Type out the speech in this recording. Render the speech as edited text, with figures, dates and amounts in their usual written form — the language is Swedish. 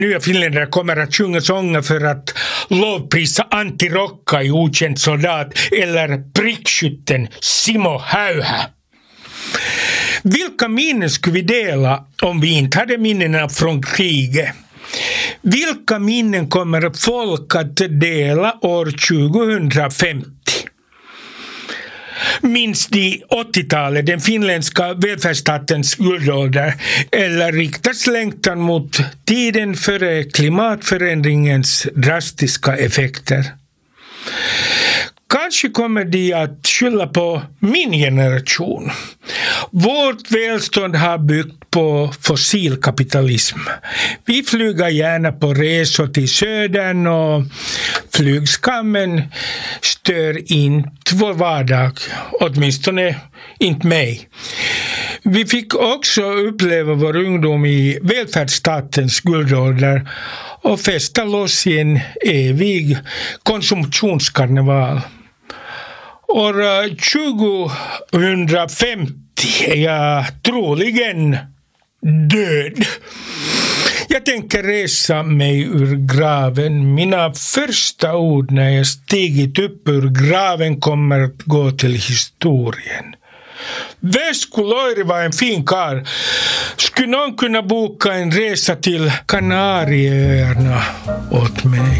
Nya finländare kommer att sjunga sånger för att lovprisa Antti Rokka i Okänd soldat eller prickskytten Simo Häyhä. Vilka minnen skulle vi dela om vi inte hade minnena från kriget? Vilka minnen kommer folk att dela år 2050? Minns de 80-talet, den finländska välfärdsstatens guldålder, eller riktas längtan mot tiden före klimatförändringens drastiska effekter? Kanske kommer de att skylla på min generation. Vårt välstånd har byggt på fossilkapitalism. Vi flyger gärna på resor till södern och flygskammen stör inte vår vardag, åtminstone inte mig. Vi fick också uppleva vår ungdom i välfärdsstatens guldålder och fästa loss i en evig konsumtionskarneval. År 2050 är jag troligen död. Jag tänker resa mig ur graven. Mina första ord när jag stigit upp ur graven kommer att gå till historien. Vesku Loiri var en fin karl. Skulle någon kunna boka en resa till Kanarieöarna åt mig?